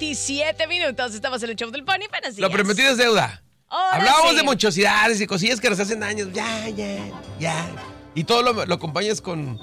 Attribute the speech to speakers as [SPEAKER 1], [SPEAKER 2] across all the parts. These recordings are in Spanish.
[SPEAKER 1] 27 minutos. Estamos en el show del Pony. Buenos días.
[SPEAKER 2] Lo prometido es deuda.
[SPEAKER 1] Ahora
[SPEAKER 2] Hablábamos
[SPEAKER 1] sí.
[SPEAKER 2] de monchosidades y cosillas que nos hacen daño. Ya. Y todo lo acompañas con...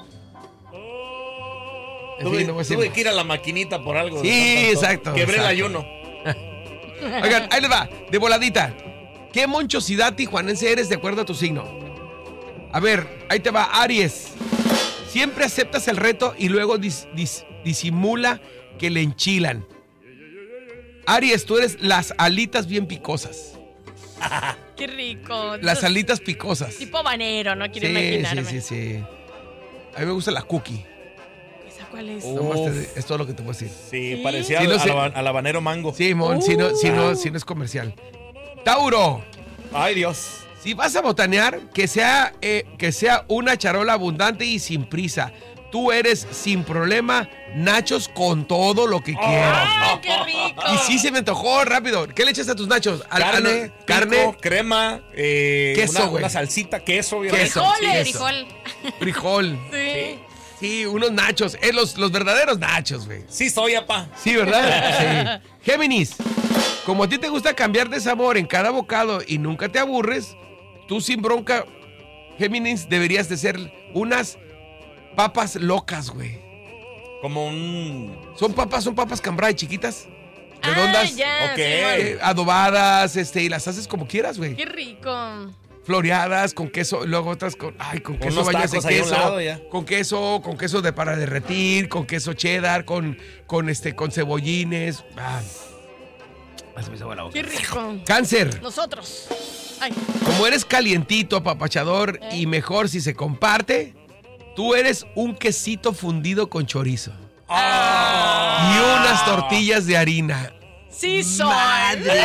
[SPEAKER 2] En fin, no voy a decir
[SPEAKER 3] Tuve
[SPEAKER 2] más.
[SPEAKER 3] que ir a la maquinita por algo.
[SPEAKER 2] Sí, exacto.
[SPEAKER 3] Quebré el
[SPEAKER 2] exacto.
[SPEAKER 3] ayuno.
[SPEAKER 2] Oigan, ahí les va, de voladita. ¿Qué monchosidad tijuanense eres de acuerdo a tu signo? A ver, ahí te va, Aries. Siempre aceptas el reto y luego disimula que le enchilan. Aries, tú eres las alitas bien picosas.
[SPEAKER 1] Qué rico.
[SPEAKER 2] Las alitas picosas.
[SPEAKER 1] Tipo habanero, no quiero imaginarme.
[SPEAKER 2] Sí. A mí me gusta la cookie.
[SPEAKER 1] ¿Esa cuál es?
[SPEAKER 2] Nomás es todo lo que te puedo decir.
[SPEAKER 3] Sí,
[SPEAKER 1] ¿Sí?
[SPEAKER 3] parecía
[SPEAKER 2] Sí, no sé.
[SPEAKER 3] al habanero mango.
[SPEAKER 2] Sí, Mon, si no es comercial. Tauro.
[SPEAKER 3] Ay, Dios.
[SPEAKER 2] Si vas a botanear, que sea una charola abundante y sin prisa. Tú eres sin problema nachos con todo lo que quieras.
[SPEAKER 1] ¡Ay, qué rico!
[SPEAKER 2] Y sí se me antojó rápido. ¿Qué le echas a tus nachos?
[SPEAKER 3] Carne,
[SPEAKER 2] carne,
[SPEAKER 3] crema,
[SPEAKER 2] queso, güey.
[SPEAKER 3] una salsita, queso, obviamente.
[SPEAKER 2] Queso.
[SPEAKER 1] Frijol.
[SPEAKER 2] frijol.
[SPEAKER 1] Sí.
[SPEAKER 2] Sí, unos nachos. Los verdaderos nachos, güey.
[SPEAKER 3] Sí, soy, apá.
[SPEAKER 2] Sí, ¿verdad? Sí. Géminis, como a ti te gusta cambiar de sabor en cada bocado y nunca te aburres, tú sin bronca, Géminis, deberías de ser unas papas locas, güey.
[SPEAKER 3] Como un...
[SPEAKER 2] Son papas cambray chiquitas, redondas,
[SPEAKER 1] Ya,
[SPEAKER 3] Ok.
[SPEAKER 1] sí,
[SPEAKER 2] adobadas, y las haces como quieras, güey.
[SPEAKER 1] qué rico.
[SPEAKER 2] Floreadas, con queso, luego otras con queso
[SPEAKER 3] unos
[SPEAKER 2] bañas en
[SPEAKER 3] tacos ahí a un
[SPEAKER 2] queso,
[SPEAKER 3] lado ya.
[SPEAKER 2] con queso para derretir, con queso cheddar, con cebollines. Se me hizo agua la boca.
[SPEAKER 1] Qué rico.
[SPEAKER 2] Cáncer,
[SPEAKER 1] Nosotros. Ay,
[SPEAKER 2] como eres calientito, apapachador y mejor si se comparte, tú eres un quesito fundido con chorizo. Y unas tortillas de harina.
[SPEAKER 1] sí soy.
[SPEAKER 2] ¡Madre!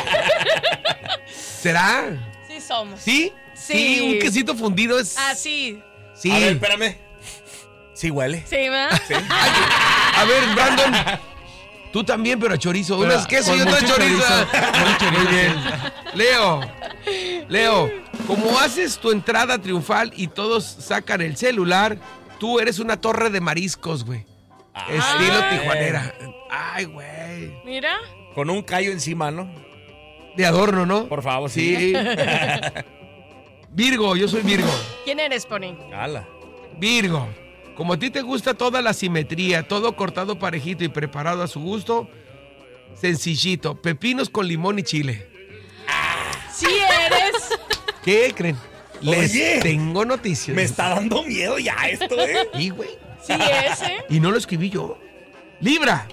[SPEAKER 2] ¿Será?
[SPEAKER 1] Sí somos.
[SPEAKER 2] ¿Sí?
[SPEAKER 1] Sí.
[SPEAKER 2] Un quesito fundido es...
[SPEAKER 1] Ah, sí.
[SPEAKER 2] Sí.
[SPEAKER 3] A ver, espérame. Sí huele.
[SPEAKER 1] Sí, ¿va?
[SPEAKER 2] A ver, Brandon. Tú también, pero a chorizo. Uno es queso y
[SPEAKER 4] con
[SPEAKER 2] otro es
[SPEAKER 4] mucho
[SPEAKER 2] chorizo.
[SPEAKER 4] chorizo.
[SPEAKER 2] Muy bien. Leo, como haces tu entrada triunfal y todos sacan el celular, tú eres una torre de mariscos, güey. Estilo tijuanera. Ay, güey.
[SPEAKER 1] Mira.
[SPEAKER 3] Con un callo encima, ¿no?
[SPEAKER 2] De adorno, ¿no?
[SPEAKER 3] Por favor, sí.
[SPEAKER 2] Sí. Virgo, yo soy Virgo.
[SPEAKER 1] ¿Quién eres, Pony?
[SPEAKER 3] Ala.
[SPEAKER 2] Virgo, como a ti te gusta toda la simetría, todo cortado parejito y preparado a su gusto, sencillito, pepinos con limón y chile.
[SPEAKER 1] Sí eres.
[SPEAKER 2] ¿Qué creen? Les
[SPEAKER 3] Oye,
[SPEAKER 2] tengo noticias.
[SPEAKER 3] Me está dando miedo ya esto, ¿eh?
[SPEAKER 2] Y, güey.
[SPEAKER 1] Sí es, ¿eh?
[SPEAKER 2] Y no lo escribí yo. Libra.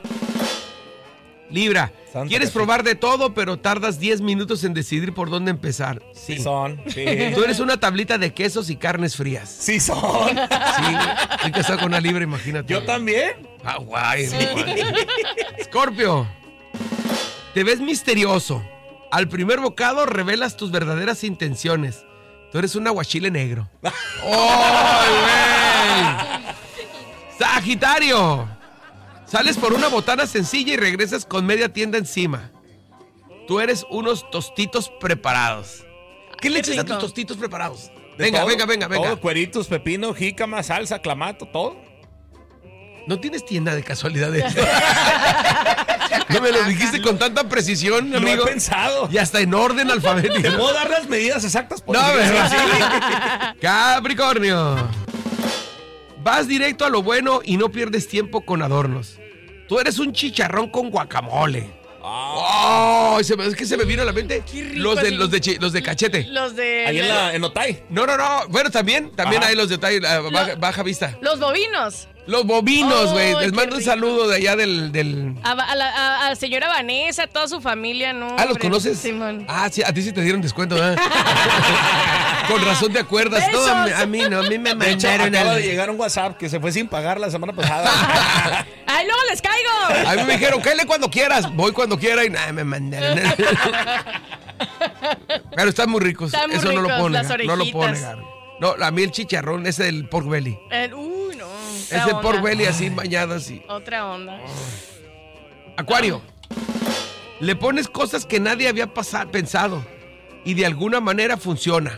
[SPEAKER 3] Santo
[SPEAKER 2] Quieres
[SPEAKER 3] café.
[SPEAKER 2] probar de todo, pero tardas 10 minutos en decidir por dónde empezar.
[SPEAKER 3] Sí son. Sí.
[SPEAKER 2] Tú eres una tablita de quesos y carnes frías.
[SPEAKER 3] Sí son.
[SPEAKER 2] Sí. Estoy casado con una Libra, imagínate.
[SPEAKER 3] Yo también.
[SPEAKER 2] Ah, guay. Scorpio. Te ves misterioso. Al primer bocado revelas tus verdaderas intenciones. Tú eres un aguachile negro. ¡Oh, güey! Sagitario. Sales por una botana sencilla y regresas con media tienda encima. Tú eres unos tostitos preparados. ¿Qué le echas a tus tostitos preparados?
[SPEAKER 3] De
[SPEAKER 2] Venga,
[SPEAKER 3] todo,
[SPEAKER 2] venga.
[SPEAKER 3] Todo, cueritos, pepino, jícama, salsa, clamato, todo.
[SPEAKER 2] ¿No tienes tienda de casualidad de esto? No me lo dijiste con tanta precisión,
[SPEAKER 3] Lo
[SPEAKER 2] amigo.
[SPEAKER 3] he pensado.
[SPEAKER 2] Y hasta en orden
[SPEAKER 3] ¿Te
[SPEAKER 2] alfabético.
[SPEAKER 3] puedo dar las medidas exactas?
[SPEAKER 2] No, ¿verdad? Capricornio. Vas directo a lo bueno y no pierdes tiempo con adornos. Tú eres un chicharrón con guacamole. Oh, es que se me vino a la mente
[SPEAKER 1] Qué rico,
[SPEAKER 2] los de cachete.
[SPEAKER 1] Los de...
[SPEAKER 3] Ahí en Otay.
[SPEAKER 2] No. Bueno, también
[SPEAKER 3] Ajá.
[SPEAKER 2] hay los de baja vista.
[SPEAKER 1] Los bovinos.
[SPEAKER 2] Los bovinos, güey.
[SPEAKER 1] Oh,
[SPEAKER 2] Les
[SPEAKER 1] qué
[SPEAKER 2] mando un
[SPEAKER 1] rico.
[SPEAKER 2] saludo de allá del...
[SPEAKER 1] A la señora Vanessa, toda su familia, ¿no?
[SPEAKER 2] ¿Los
[SPEAKER 1] hombre?
[SPEAKER 2] conoces?
[SPEAKER 1] Simón.
[SPEAKER 2] Ah, sí, a ti sí te dieron descuento, ¿verdad? Con razón te acuerdas. No, a mí no, a mí me
[SPEAKER 3] De hecho,
[SPEAKER 2] mandaron
[SPEAKER 3] acaba
[SPEAKER 2] al...
[SPEAKER 3] de llegar un WhatsApp que se fue sin pagar la semana pasada.
[SPEAKER 1] ¡Ay, luego les caigo!
[SPEAKER 2] A mí me dijeron, cállale cuando quieras. Voy cuando quiera y nada, me mandaron. Pero están muy ricos.
[SPEAKER 1] Están muy
[SPEAKER 2] Eso no lo
[SPEAKER 1] ricos,
[SPEAKER 2] puedo
[SPEAKER 1] las
[SPEAKER 2] negar. No lo puedo
[SPEAKER 1] orejitas.
[SPEAKER 2] negar. No, a mí el chicharrón es el pork belly.
[SPEAKER 1] Uy, no.
[SPEAKER 2] Es el pork belly así bañado así.
[SPEAKER 1] Otra onda.
[SPEAKER 2] Acuario. Le pones cosas que nadie había pensado y de alguna manera funciona.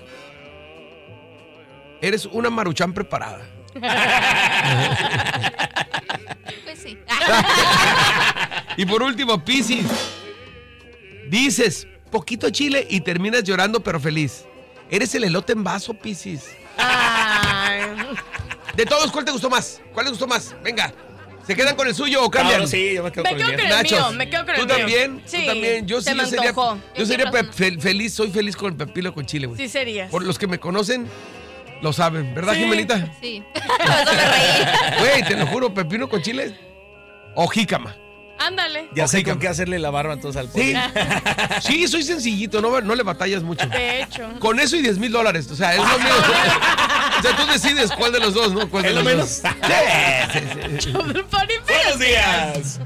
[SPEAKER 2] Eres una maruchan preparada.
[SPEAKER 5] Pues sí.
[SPEAKER 2] Y por último, Piscis. Dices poquito chile y terminas llorando pero feliz. Eres el elote en vaso, Piscis.
[SPEAKER 1] Ay.
[SPEAKER 2] De todos, ¿cuál te gustó más? ¿Cuál les gustó más? Venga. ¿Se quedan con el suyo o cambian?
[SPEAKER 3] No, sí, yo me quedo
[SPEAKER 1] Me
[SPEAKER 3] con
[SPEAKER 1] quedo
[SPEAKER 3] el
[SPEAKER 1] con
[SPEAKER 3] mío.
[SPEAKER 1] el
[SPEAKER 2] Nachos.
[SPEAKER 1] mío, me quedo con el
[SPEAKER 2] ¿Tú
[SPEAKER 1] mío.
[SPEAKER 2] también?
[SPEAKER 1] Sí,
[SPEAKER 2] ¿Tú también? Yo
[SPEAKER 1] se
[SPEAKER 2] sí,
[SPEAKER 1] me
[SPEAKER 2] yo sería,
[SPEAKER 1] antojó.
[SPEAKER 2] yo sería feliz, soy feliz con el pepino con chile, güey.
[SPEAKER 1] Sí serías.
[SPEAKER 2] Por los que me conocen, lo saben, ¿verdad,
[SPEAKER 1] Sí.
[SPEAKER 2] Jimenita?
[SPEAKER 4] Sí. Por eso me reí.
[SPEAKER 2] Güey, te lo juro, pepino con chile o jícama.
[SPEAKER 1] Ándale.
[SPEAKER 3] Ya sé
[SPEAKER 2] Ok,
[SPEAKER 3] con qué hacerle la barba entonces al
[SPEAKER 2] Sí,
[SPEAKER 3] pollo.
[SPEAKER 2] sí, soy sencillito, no le batallas mucho.
[SPEAKER 1] De hecho.
[SPEAKER 2] Con eso y $10,000, o sea, es lo mío. O sea, tú decides cuál de los dos, ¿no? ¿Cuál de
[SPEAKER 3] Es lo
[SPEAKER 2] los
[SPEAKER 3] menos.
[SPEAKER 2] dos? Sí, sí, sí.
[SPEAKER 1] Del Funny Face.
[SPEAKER 3] Buenos días.